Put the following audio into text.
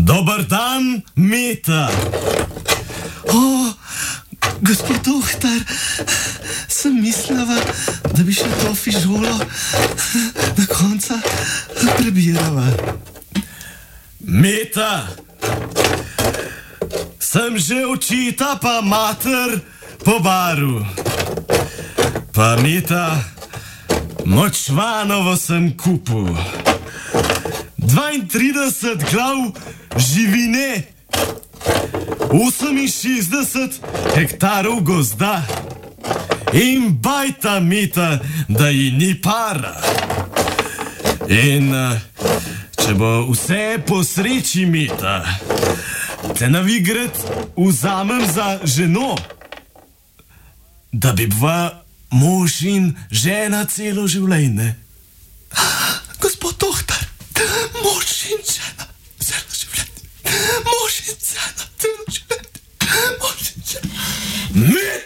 Dober dan, Meta. Gospod doktor, sem mislila, da bi še to fižolo do konca prebirala. Meta, sem že očita pa mater po baru. Pa Meta, močvanovo sem kupil. 32 glav živine, 68 hektarov gozda in bajta Meta, da ji ni para. In če bo vse po sreči, Meta, te na Vigret vzamem za ženo, da bi bila mož in žena celo življenje. Gospod doktor, mož in žena celo življenje. Mož in žena celo življenje. Mož in žena.